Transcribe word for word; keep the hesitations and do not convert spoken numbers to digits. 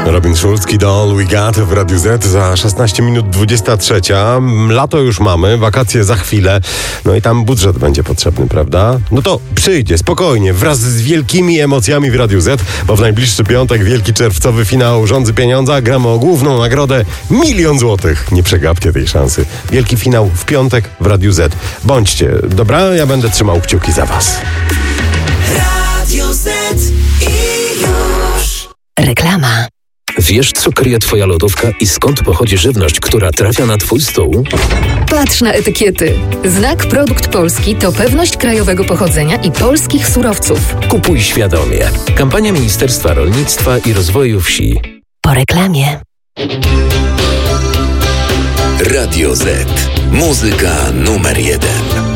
Robin Szulski, do All We Got w Radiu Z za szesnaście minut dwudziesta trzecia. Lato już mamy, wakacje za chwilę, no i tam budżet będzie potrzebny, prawda? No to przyjdzie spokojnie, wraz z wielkimi emocjami w Radiu Z, bo w najbliższy piątek wielki czerwcowy finał Rządzy Pieniądza, gramy o główną nagrodę milion złotych. Nie przegapcie tej szansy. Wielki finał w piątek w Radiu Z. Bądźcie, dobra? Ja będę trzymał kciuki za was. Radio Z i już. Reklama. Wiesz, co kryje twoja lodówka i skąd pochodzi żywność, która trafia na twój stół? Patrz na etykiety. Znak Produkt Polski to pewność krajowego pochodzenia i polskich surowców. Kupuj świadomie. Kampania Ministerstwa Rolnictwa i Rozwoju Wsi. Po reklamie. Radio Z. Muzyka numer jeden.